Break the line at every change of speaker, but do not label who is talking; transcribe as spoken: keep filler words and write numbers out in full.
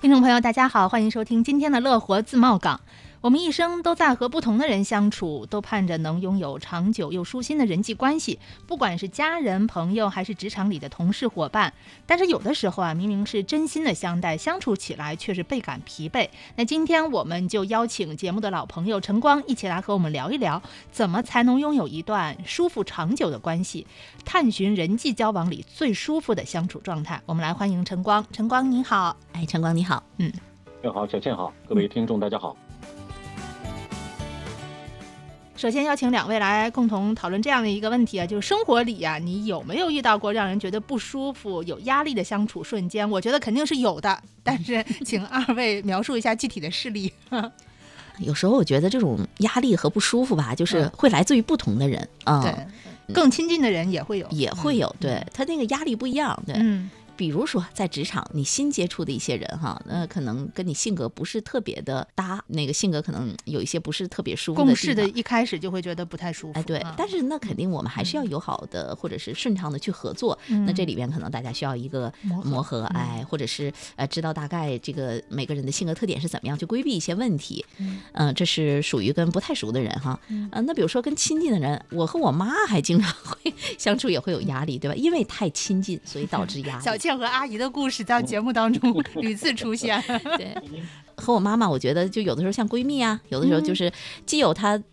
听众朋友大家好，欢迎收听今天的乐活自贸港。我们一生都在和不同的人相处，都盼着能拥有长久又舒心的人际关系，不管是家人、朋友还是职场里的同事伙伴。但是有的时候啊，明明是真心的相待，相处起来却是倍感疲惫。那今天我们就邀请节目的老朋友陈光一起来和我们聊一聊，怎么才能拥有一段舒服长久的关系，探寻人际交往里最舒服的相处状态。我们来欢迎陈光。陈光你好。
哎，陈光你好。
嗯，
你好，小倩好，各位听众大家好。
首先邀请两位来共同讨论这样的一个问题啊，就是生活里啊，你有没有遇到过让人觉得不舒服、有压力的相处瞬间？我觉得肯定是有的，但是请二位描述一下具体的事例。
有时候我觉得这种压力和不舒服吧，就是会来自于不同的人啊、
嗯对，更亲近的人也会有，
也会有，
嗯、
对他那个压力不一样，对。
嗯。
比如说在职场你新接触的一些人哈，那可能跟你性格不是特别的搭，那个性格可能有一些不是特别舒服的地方，
共事的一开始就会觉得不太舒服。
哎，对、啊、但是那肯定我们还是要友好的、嗯、或者是顺畅的去合作、嗯、那这里边可能大家需要一个磨合, 磨合哎、嗯，或者是呃知道大概这个每个人的性格特点是怎么样去规避一些问题。嗯、呃，这是属于跟不太熟的人哈。嗯、呃，那比如说跟亲近的人，我和我妈还经常会相处也会有压力，对吧？因为太亲近所以导致压力。
小倩和阿姨的故事故事在节目当中屡次出现。
对，和我妈妈我觉得就有的时候像闺蜜啊，有的时候就是既有她